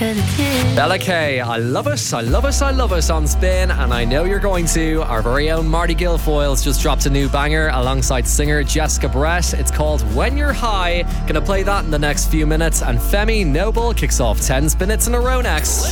Bella K, I love it, I love it, I love it on Spin, and I know you're going to. Our very own Marty Guilfoyle's just dropped a new banger alongside singer Jessica Brett. It's called When You're High. Gonna play that in the next few minutes, and Femi Noble kicks off 10 Spin Hits in a row next.